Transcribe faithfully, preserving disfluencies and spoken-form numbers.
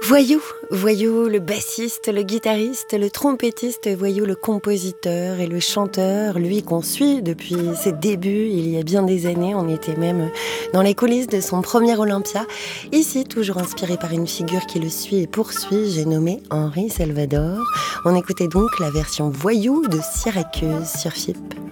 Voyou, Voyou le bassiste, le guitariste, le trompettiste, Voyou le compositeur et le chanteur, lui qu'on suit depuis ses débuts il y a bien des années. On était même dans les coulisses de son premier Olympia. Ici, toujours inspiré par une figure qui le suit et poursuit, j'ai nommé Henri Salvador. On écoutait donc la version Voyou de Syracuse sur F I P.